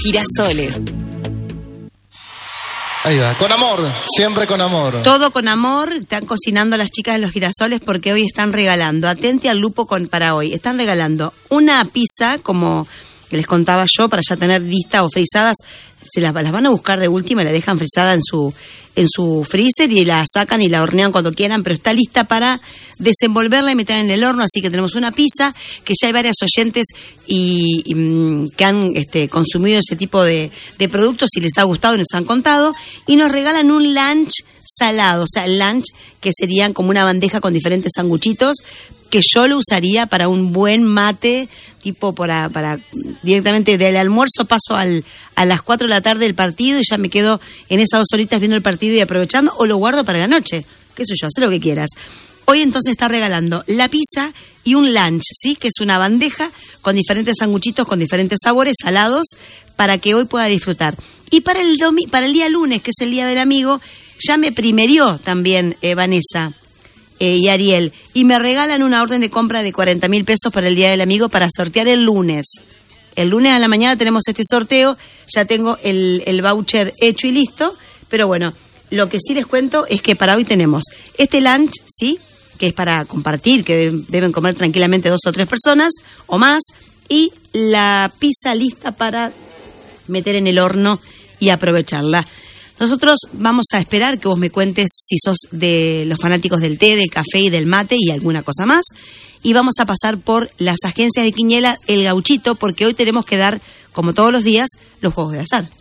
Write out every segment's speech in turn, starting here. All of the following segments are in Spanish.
Girasoles. Ahí va, con amor, siempre con amor. Todo con amor, están cocinando las chicas de los girasoles porque hoy están regalando, atente al lupo para hoy, están regalando una pizza, como les contaba yo, para ya tener listas o frisadas, se las van a buscar de última y la dejan frisada en su freezer y la sacan y la hornean cuando quieran, pero está lista para desenvolverla y meter en el horno, así que tenemos una pizza que ya hay varios oyentes y que han consumido ese tipo de productos y les ha gustado y nos han contado, y nos regalan un lunch salado, o sea, el lunch que serían como una bandeja con diferentes sanguchitos, que yo lo usaría para un buen mate, tipo para directamente del almuerzo paso a las 4 de la tarde del partido y ya me quedo en esas 2 horitas viendo el partido y aprovechando, o lo guardo para la noche, qué sé yo, haz lo que quieras. Hoy entonces está regalando la pizza y un lunch, ¿sí? Que es una bandeja con diferentes sanguchitos, con diferentes sabores salados, para que hoy pueda disfrutar. Y para el día lunes, que es el Día del Amigo, ya me primerió también Vanessa y Ariel, y me regalan una orden de compra de 40.000 pesos para el Día del Amigo para sortear el lunes. El lunes a la mañana tenemos este sorteo, ya tengo el voucher hecho y listo, pero bueno, lo que sí les cuento es que para hoy tenemos este lunch, ¿sí? Que es para compartir, que deben comer tranquilamente 2 o 3 personas o más, y la pizza lista para meter en el horno y aprovecharla. Nosotros vamos a esperar que vos me cuentes si sos de los fanáticos del té, del café y del mate y alguna cosa más. Y vamos a pasar por las agencias de Quiniela, el Gauchito, porque hoy tenemos que dar, como todos los días, los juegos de azar.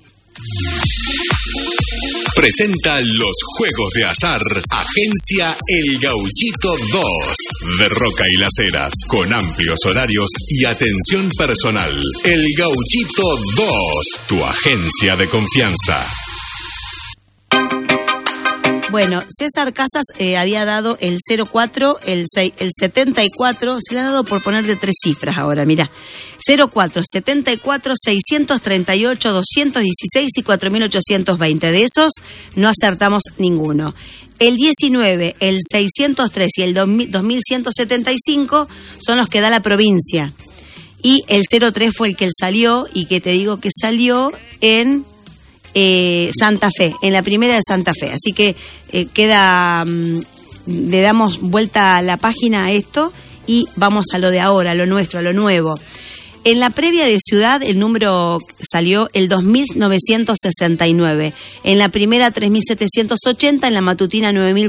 Presenta los juegos de azar, Agencia El Gauchito 2, de Roca y Las Heras, con amplios horarios y atención personal. El Gauchito 2, tu agencia de confianza. Bueno, César Casas había dado el 04, el 74, se le ha dado por poner de 3 cifras ahora, mirá. 04, 74, 638, 216 y 4820. De esos no acertamos ninguno. El 19, el 603 y el 2175 son los que da la provincia. Y el 03 fue el que salió, y que te digo que salió en Santa Fe, en la primera de Santa Fe. Así que queda, le damos vuelta a la página a esto y vamos a lo de ahora, a lo nuestro, a lo nuevo. En la previa de Ciudad el número salió el 2969, en la primera 3780, en la matutina 9000.